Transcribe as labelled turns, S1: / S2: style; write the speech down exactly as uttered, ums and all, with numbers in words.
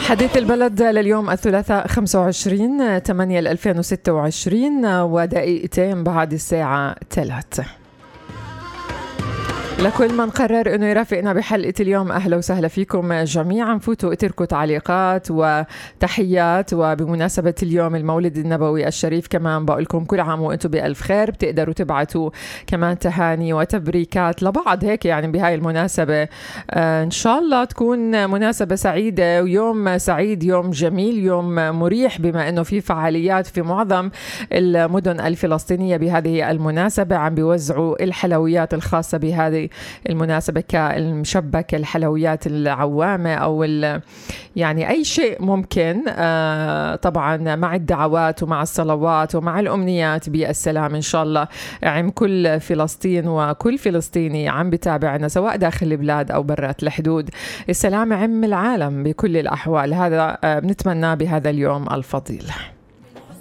S1: حديث البلد لليوم الثلاثاء خمسة وعشرين ثمانية ألفين وستة وعشرين ودقيقتين بعد الساعة ثلاثة. لكل من قرر أنه يرافقنا بحلقة اليوم أهلا وسهلا فيكم جميعا. فوتوا اتركوا تعليقات وتحيات، وبمناسبة اليوم المولد النبوي الشريف كمان بقولكم كل عام وأنتم بألف خير. بتقدروا تبعتوا كمان تهاني وتبريكات لبعض هيك يعني بهاي المناسبة. آه إن شاء الله تكون مناسبة سعيدة ويوم سعيد، يوم جميل، يوم مريح، بما أنه في فعاليات في معظم المدن الفلسطينية بهذه المناسبة. عم بيوزعوا الحلويات الخاصة بهذه المناسبة كالمشبك، الحلويات العوامة أو يعني أي شيء ممكن، آه طبعا مع الدعوات ومع الصلوات ومع الأمنيات بالسلام إن شاء الله عم كل فلسطين وكل فلسطيني عم بتابعنا سواء داخل البلاد أو برات الحدود. السلام عم العالم بكل الأحوال، هذا آه بنتمناه بهذا اليوم الفضيل.